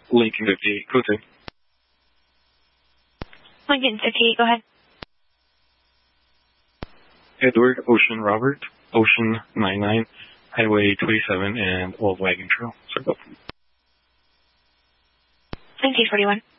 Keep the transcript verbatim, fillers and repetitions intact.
Lincoln fifty-eight, go to. Lincoln fifty-eight, go ahead. Edward, Ocean Robert, Ocean nine nine, Highway twenty-seven and Old Wagon Trail. Circle. Lincoln forty-one.